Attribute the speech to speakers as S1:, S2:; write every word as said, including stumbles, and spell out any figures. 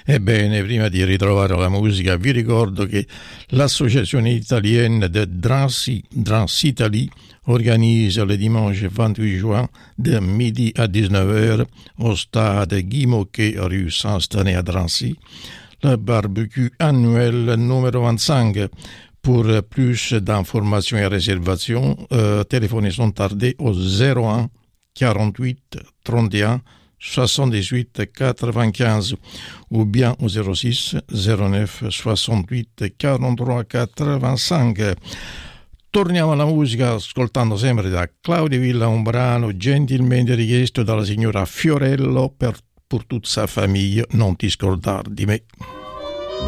S1: Ebbene, prima di ritrovare la musica, vi ricordo che l'Associazione italienne de Drancy, Drancitalie organise le dimanche vingt-huit juin de midi à dix-neuf heures au stade Guy Moquet, rue Saint-Stanley à Drancy, le barbecue annuel numéro vingt-cinq. Pour plus d'informations et réservations, euh, téléphonez sans tarder au zéro un quarante-huit trente et un soixante-dix-huit quatre-vingt-quinze ou bien au zéro six zéro neuf soixante-huit quarante-trois quatre-vingt-cinq. Torniamo alla musica ascoltando sempre da Claudio Villa un brano gentilmente richiesto dalla signora Fiorello per, per tutta sa famiglia, Non ti scordar di me.